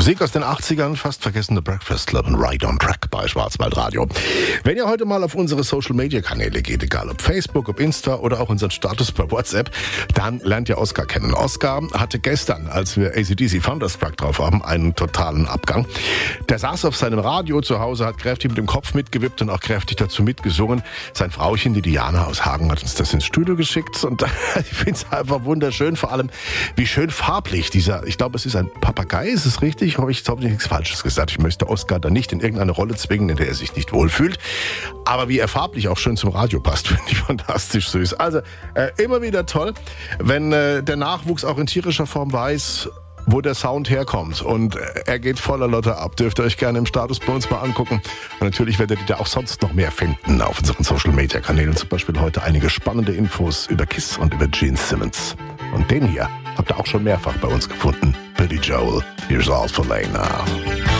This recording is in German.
Musik aus den 80ern, fast vergessene Breakfast Club und Right on Track bei Schwarzwaldradio. Wenn ihr heute mal auf unsere Social-Media-Kanäle geht, egal ob Facebook, ob Insta oder auch unseren Status bei WhatsApp, dann lernt ihr Oskar kennen. Oskar hatte gestern, als wir AC/DC Thunderstruck drauf haben, einen totalen Abgang. Der saß auf seinem Radio zu Hause, hat kräftig mit dem Kopf mitgewippt und auch kräftig dazu mitgesungen. Sein Frauchen, die Diana aus Hagen, hat uns das ins Studio geschickt und ich finde es einfach wunderschön, vor allem wie schön farblich dieser, ich glaube es ist ein Papagei, ist es richtig? Ich habe nichts Falsches gesagt. Ich möchte Oskar da nicht in irgendeine Rolle zwingen, in der er sich nicht wohlfühlt. Aber wie er farblich auch schön zum Radio passt, finde ich fantastisch süß. Also immer wieder toll, wenn der Nachwuchs auch in tierischer Form weiß, wo der Sound herkommt. Und er geht voller Lotte ab. Dürft ihr euch gerne im Status bei uns mal angucken. Und natürlich werdet ihr da auch sonst noch mehr finden auf unseren Social-Media-Kanälen. Zum Beispiel heute einige spannende Infos über Kiss und über Gene Simmons. Und den hier habt ihr auch schon mehrfach bei uns gefunden. Billy Joel, Here's All for Lena.